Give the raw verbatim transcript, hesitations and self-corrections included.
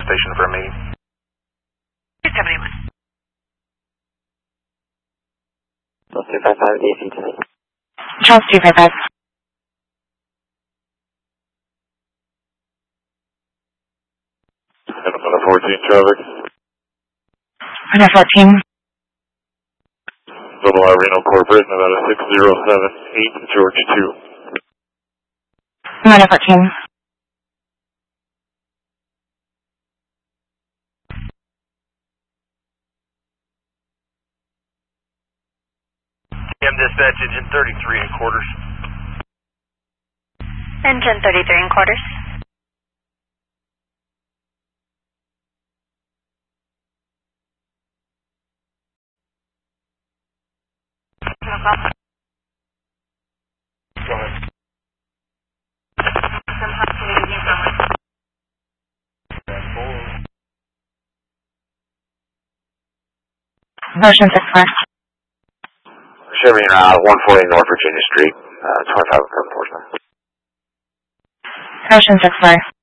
station for a meeting. two seventy-one. two five five, A C tonight. Charles two five five. Nevada fourteen traffic. Nevada fourteen. Little R Reno Corporate, Nevada six zero seven eight, George two. Nevada fourteen. P M dispatch, engine thirty-three and quarters. Engine thirty-three and quarters. Go ahead. Motion six four. Chevy route one forty North Virginia Street, uh, twenty-five and Portsmouth. Motion six four.